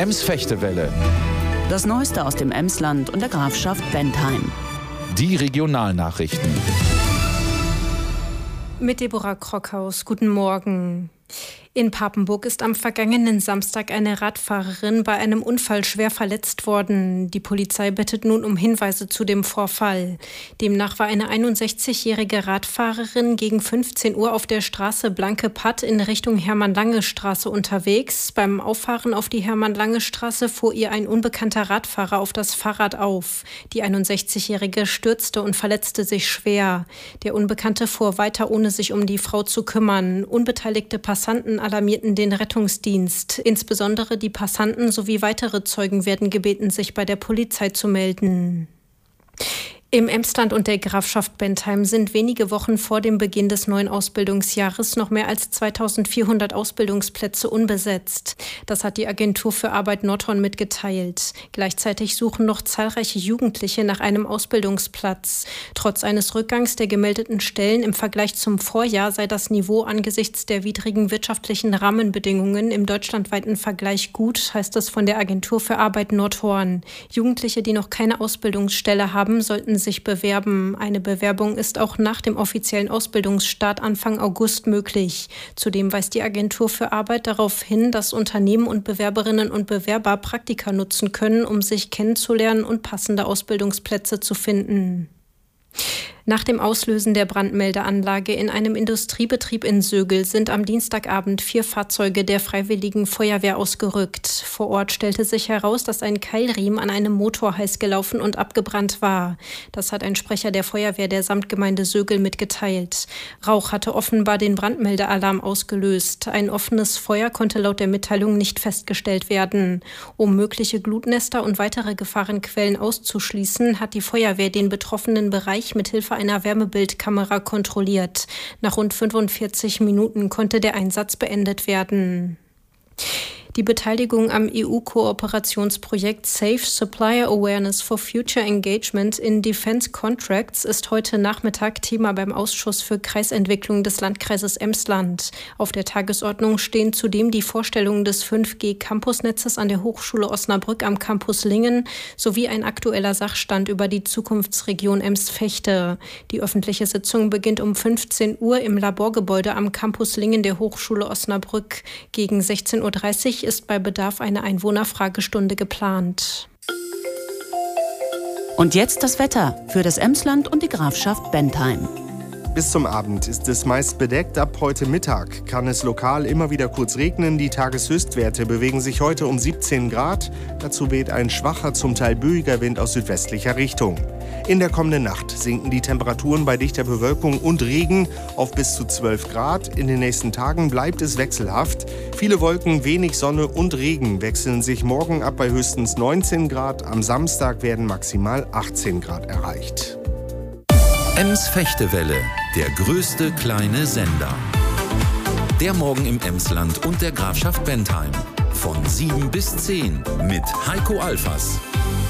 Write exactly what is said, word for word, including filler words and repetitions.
Ems-Fechtewelle. Das Neueste aus dem Emsland und der Grafschaft Bentheim. Die Regionalnachrichten. Mit Deborah Krockhaus. Guten Morgen. In Papenburg ist am vergangenen Samstag eine Radfahrerin bei einem Unfall schwer verletzt worden. Die Polizei bittet nun um Hinweise zu dem Vorfall. Demnach war eine einundsechzigjährige Radfahrerin gegen fünfzehn Uhr auf der Straße Blanke Patt in Richtung Hermann-Lange-Straße unterwegs. Beim Auffahren auf die Hermann-Lange-Straße fuhr ihr ein unbekannter Radfahrer auf das Fahrrad auf. Die einundsechzigjährige stürzte und verletzte sich schwer. Der Unbekannte fuhr weiter, ohne sich um die Frau zu kümmern. Unbeteiligte Passanten alarmierten den Rettungsdienst. Insbesondere die Passanten sowie weitere Zeugen werden gebeten, sich bei der Polizei zu melden. Im Emsland und der Grafschaft Bentheim sind wenige Wochen vor dem Beginn des neuen Ausbildungsjahres noch mehr als zweitausendvierhundert Ausbildungsplätze unbesetzt. Das hat die Agentur für Arbeit Nordhorn mitgeteilt. Gleichzeitig suchen noch zahlreiche Jugendliche nach einem Ausbildungsplatz. Trotz eines Rückgangs der gemeldeten Stellen im Vergleich zum Vorjahr sei das Niveau angesichts der widrigen wirtschaftlichen Rahmenbedingungen im deutschlandweiten Vergleich gut, heißt es von der Agentur für Arbeit Nordhorn. Jugendliche, die noch keine Ausbildungsstelle haben, sollten sich bewerben. Eine Bewerbung ist auch nach dem offiziellen Ausbildungsstart Anfang August möglich. Zudem weist die Agentur für Arbeit darauf hin, dass Unternehmen und Bewerberinnen und Bewerber Praktika nutzen können, um sich kennenzulernen und passende Ausbildungsplätze zu finden. Nach dem Auslösen der Brandmeldeanlage in einem Industriebetrieb in Sögel sind am Dienstagabend vier Fahrzeuge der Freiwilligen Feuerwehr ausgerückt. Vor Ort stellte sich heraus, dass ein Keilriemen an einem Motor heiß gelaufen und abgebrannt war. Das hat ein Sprecher der Feuerwehr der Samtgemeinde Sögel mitgeteilt. Rauch hatte offenbar den Brandmeldealarm ausgelöst. Ein offenes Feuer konnte laut der Mitteilung nicht festgestellt werden. Um mögliche Glutnester und weitere Gefahrenquellen auszuschließen, hat die Feuerwehr den betroffenen Bereich mit Hilfe einer Wärmebildkamera kontrolliert. Nach rund fünfundvierzig Minuten konnte der Einsatz beendet werden. Die Beteiligung am E U-Kooperationsprojekt Safe Supplier Awareness for Future Engagement in Defense Contracts ist heute Nachmittag Thema beim Ausschuss für Kreisentwicklung des Landkreises Emsland. Auf der Tagesordnung stehen zudem die Vorstellungen des fünf G Campusnetzes an der Hochschule Osnabrück am Campus Lingen sowie ein aktueller Sachstand über die Zukunftsregion Ems-Vechte. Die öffentliche Sitzung beginnt um fünfzehn Uhr im Laborgebäude am Campus Lingen der Hochschule Osnabrück. Gegen sechzehn Uhr dreißig ist bei Bedarf eine Einwohnerfragestunde geplant. Und jetzt das Wetter für das Emsland und die Grafschaft Bentheim. Bis zum Abend ist es meist bedeckt. Ab heute Mittag kann es lokal immer wieder kurz regnen. Die Tageshöchstwerte bewegen sich heute um siebzehn Grad. Dazu weht ein schwacher, zum Teil böiger Wind aus südwestlicher Richtung. In der kommenden Nacht sinken die Temperaturen bei dichter Bewölkung und Regen auf bis zu zwölf Grad. In den nächsten Tagen bleibt es wechselhaft. Viele Wolken, wenig Sonne und Regen wechseln sich morgen ab bei höchstens neunzehn Grad. Am Samstag werden maximal achtzehn Grad erreicht. Ems-Fechtewelle, der größte kleine Sender. Der Morgen im Emsland und der Grafschaft Bentheim. Von sieben bis zehn mit Heiko Alfas.